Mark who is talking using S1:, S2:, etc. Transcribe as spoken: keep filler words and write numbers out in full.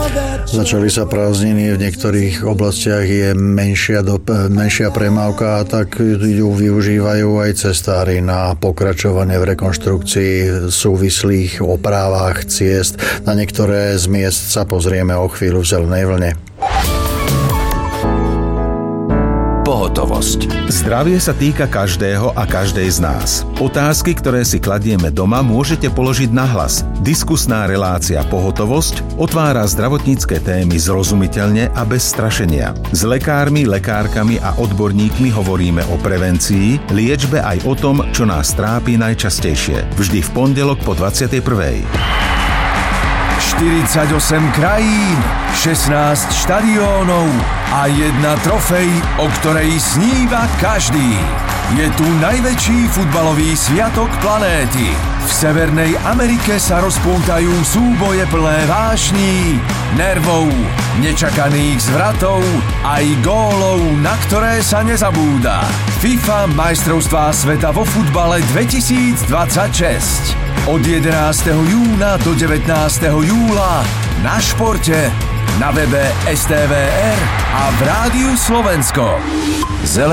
S1: Začali sa prázdniny, v niektorých oblastiach je menšia, do, menšia premávka, tak ju využívajú aj cestári na pokračovanie v rekonštrukcii súvislých opravách ciest. Na niektoré z miest sa pozrieme o chvíľu v zelenej vlne.
S2: Pohotovosť. Zdravie sa týka každého a každej z nás. Otázky, ktoré si kladieme doma, môžete položiť nahlas. Diskusná relácia Pohotovosť otvára zdravotnícke témy zrozumiteľne a bez strašenia. S lekármi, lekárkami a odborníkmi hovoríme o prevencii, liečbe aj o tom, čo nás trápi najčastejšie. Vždy v pondelok po dvadsiatej prvej.
S3: štyridsaťosem krajín, šestnásť štadiónov a jedna trofej, o ktorej sníva každý. Je tu najväčší futbalový sviatok planéty. V Severnej Amerike sa rozpútajú súboje plné vášní, nervov, nečakaných zvratov aj gólov, na ktoré sa nezabúda. FIFA majstrovstvá sveta vo futbale dvetisícdvadsaťšesť. Od jedenásteho júna do devätnásteho júla na športe, na webe es té vé er a v Rádiu Slovensko.